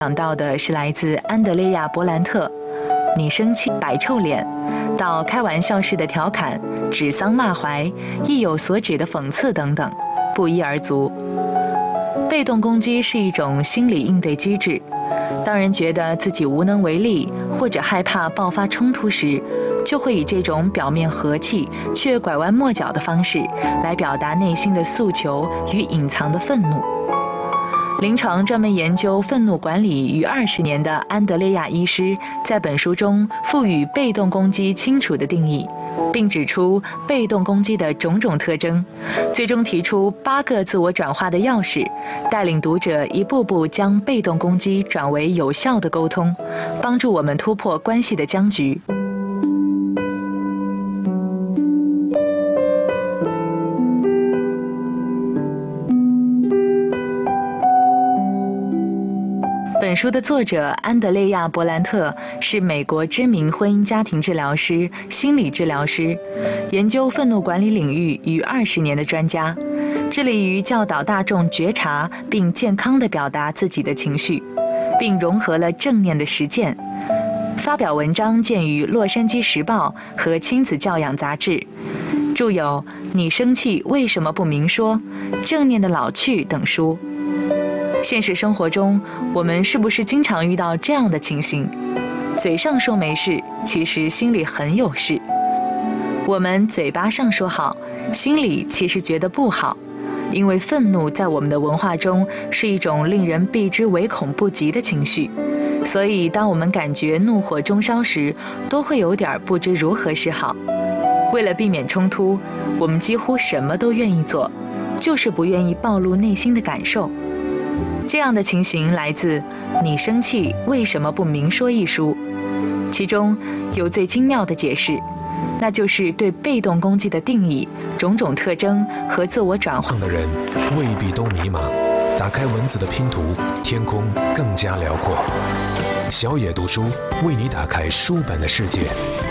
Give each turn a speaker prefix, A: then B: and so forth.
A: 讲到的是来自安德烈亚·勃兰特，你生气摆臭脸，到开玩笑式的调侃、指桑骂槐、意有所指的讽刺等等，不一而足。被动攻击是一种心理应对机制，当人觉得自己无能为力或者害怕爆发冲突时，就会以这种表面和气却拐弯抹角的方式来表达内心的诉求与隐藏的愤怒。临床专门研究愤怒管理逾20年的安德烈亚医师在本书中赋予被动攻击清楚的定义，并指出被动攻击的种种特征，最终提出8个自我转化的钥匙，带领读者一步步将被动攻击转为有效的沟通，帮助我们突破关系的僵局。本书的作者安德烈亚·勃兰特是美国知名婚姻家庭治疗师、心理治疗师，研究愤怒管理领域逾20年的专家，致力于教导大众觉察并健康地表达自己的情绪，并融合了正念的实践。发表文章见于《洛杉矶时报》和《亲子教养杂志》，著有《你生气为什么不明说》《正念的老去》等书。现实生活中，我们是不是经常遇到这样的情形？嘴上说没事，其实心里很有事。我们嘴巴上说好，心里其实觉得不好。因为愤怒在我们的文化中是一种令人避之唯恐不及的情绪，所以当我们感觉怒火中烧时，都会有点不知如何是好。为了避免冲突，我们几乎什么都愿意做，就是不愿意暴露内心的感受。这样的情形来自《你生气为什么不明说》一书，其中有最精妙的解释，那就是对被动攻击的定义、种种特征和自我转化。
B: 的人未必都迷茫，打开文字的拼图，天空更加辽阔。小野读书为你打开书本的世界。